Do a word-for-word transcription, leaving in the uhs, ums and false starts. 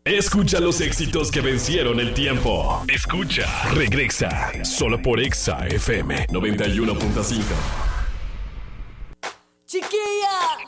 Escucha los éxitos que vencieron el tiempo. Escucha. Regresa. Solo por Exa F M noventa y uno punto cinco.